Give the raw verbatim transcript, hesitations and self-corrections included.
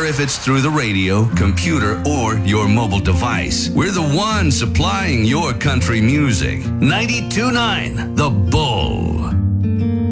if it's through the radio, computer, or your mobile device. We're the ones supplying your country music. ninety-two point nine The Bull.